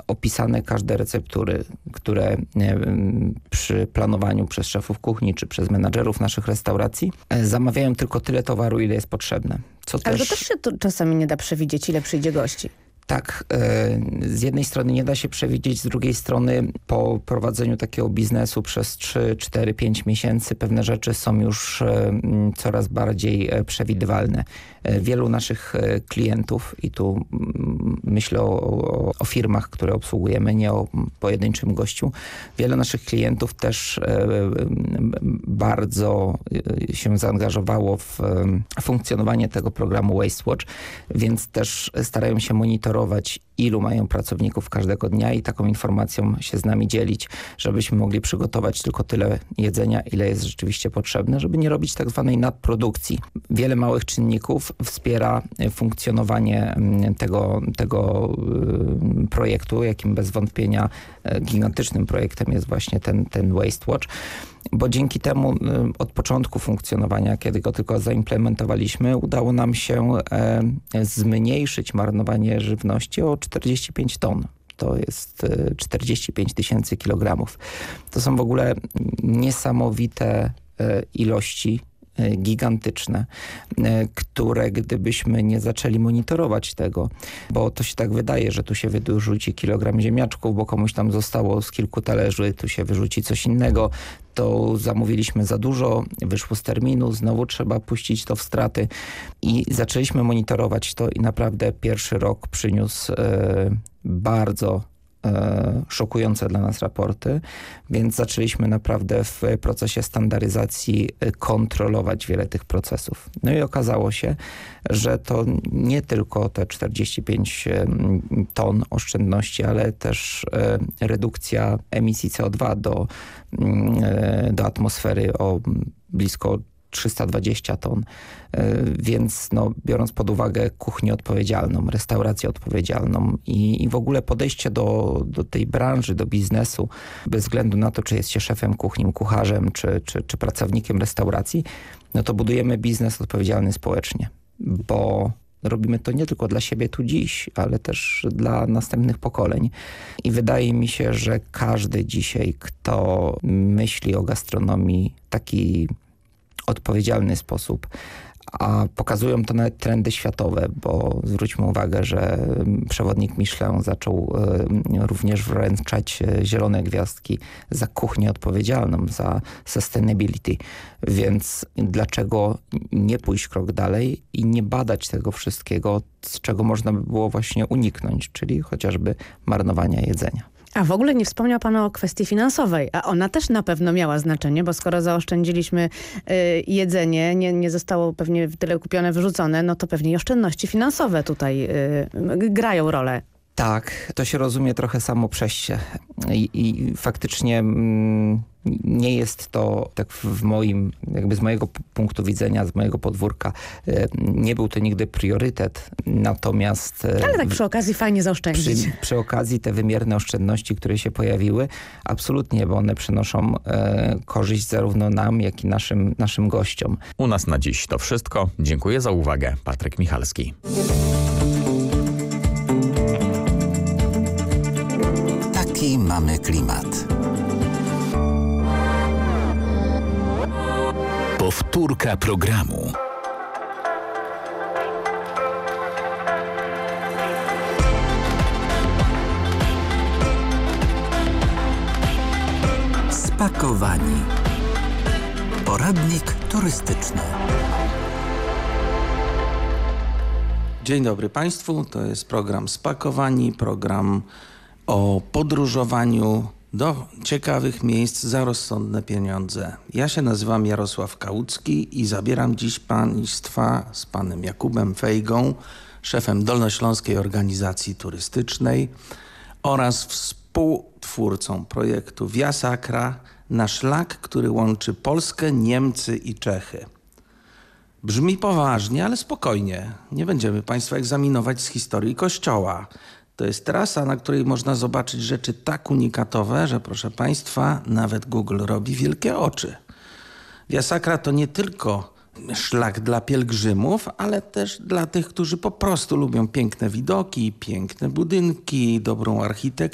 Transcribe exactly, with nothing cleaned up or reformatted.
opisane każde receptury, które przy planowaniu przez szefów kuchni czy przez menadżerów naszych restauracji zamawiają tylko tyle towaru, ile jest potrzebne. Co Ale też... to też się to czasami nie da przewidzieć, ile przyjdzie gości. Tak, z jednej strony nie da się przewidzieć, z drugiej strony po prowadzeniu takiego biznesu przez trzy, cztery, pięć miesięcy pewne rzeczy są już coraz bardziej przewidywalne. Wielu naszych klientów, i tu myślę o, o firmach, które obsługujemy, nie o pojedynczym gościu, wiele naszych klientów też bardzo się zaangażowało w funkcjonowanie tego programu Waste Watch, więc też starają się monitorować, ilu mają pracowników każdego dnia i taką informacją się z nami dzielić, żebyśmy mogli przygotować tylko tyle jedzenia, ile jest rzeczywiście potrzebne, żeby nie robić tak zwanej nadprodukcji. Wiele małych czynników wspiera funkcjonowanie tego, tego projektu, jakim bez wątpienia gigantycznym projektem jest właśnie ten, ten Waste Watch. Bo dzięki temu od początku funkcjonowania, kiedy go tylko zaimplementowaliśmy, udało nam się zmniejszyć marnowanie żywności o czterdzieści pięć ton. To jest czterdzieści pięć tysięcy kilogramów. To są w ogóle niesamowite ilości, gigantyczne, które gdybyśmy nie zaczęli monitorować tego, bo to się tak wydaje, że tu się wyrzuci kilogram ziemniaczków, bo komuś tam zostało z kilku talerzy, tu się wyrzuci coś innego, to zamówiliśmy za dużo, wyszło z terminu, znowu trzeba puścić to w straty i zaczęliśmy monitorować to i naprawdę pierwszy rok przyniósł e, bardzo szokujące dla nas raporty, więc zaczęliśmy naprawdę w procesie standaryzacji kontrolować wiele tych procesów. No i okazało się, że to nie tylko te czterdzieści pięć ton oszczędności, ale też redukcja emisji C O dwa do, do atmosfery o blisko trzysta dwadzieścia ton, więc no, biorąc pod uwagę kuchnię odpowiedzialną, restaurację odpowiedzialną i, i w ogóle podejście do, do tej branży, do biznesu, bez względu na to, czy jest się szefem kuchni, kucharzem, czy, czy, czy pracownikiem restauracji, no to budujemy biznes odpowiedzialny społecznie, bo robimy to nie tylko dla siebie tu dziś, ale też dla następnych pokoleń. I wydaje mi się, że każdy dzisiaj, kto myśli o gastronomii w taki odpowiedzialny sposób, a pokazują to nawet trendy światowe, bo zwróćmy uwagę, że przewodnik Michelin zaczął również wręczać zielone gwiazdki za kuchnię odpowiedzialną, za sustainability. Więc dlaczego nie pójść krok dalej i nie badać tego wszystkiego, z czego można by było właśnie uniknąć, czyli chociażby marnowania jedzenia. A w ogóle nie wspomniał pan o kwestii finansowej, a ona też na pewno miała znaczenie, bo skoro zaoszczędziliśmy y, jedzenie, nie, nie zostało pewnie tyle kupione, wyrzucone, no to pewnie i oszczędności finansowe tutaj y, grają rolę. Tak, to się rozumie trochę samo przez się i, i faktycznie mm, nie jest to tak w moim, jakby z mojego punktu widzenia, z mojego podwórka, nie był to nigdy priorytet, natomiast... Ale tak przy okazji fajnie zaoszczędzić. Przy, przy okazji te wymierne oszczędności, które się pojawiły, absolutnie, bo one przynoszą e, korzyść zarówno nam, jak i naszym, naszym gościom. U nas na dziś to wszystko. Dziękuję za uwagę. Patryk Michalski. Taki mamy klimat. Powtórka programu. Spakowani. Poradnik turystyczny. Dzień dobry Państwu. To jest program Spakowani, program o podróżowaniu do ciekawych miejsc za rozsądne pieniądze. Ja się nazywam Jarosław Kałucki i zabieram dziś Państwa z panem Jakubem Fejgą, szefem Dolnośląskiej Organizacji Turystycznej oraz współtwórcą projektu Via Sacra na szlak, który łączy Polskę, Niemcy i Czechy. Brzmi poważnie, ale spokojnie. Nie będziemy Państwa egzaminować z historii Kościoła. To jest trasa, na której można zobaczyć rzeczy tak unikatowe, że proszę Państwa, nawet Google robi wielkie oczy. Via Sacra to nie tylko szlak dla pielgrzymów, ale też dla tych, którzy po prostu lubią piękne widoki, piękne budynki, dobrą architekturę.